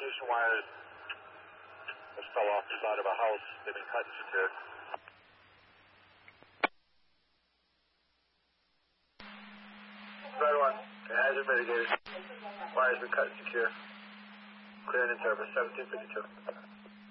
transmission wires just fell off the side of a house. They've been cut and secured. Red 1, hazard mitigated. Wires been cut and secure. Cleared in service, 1752.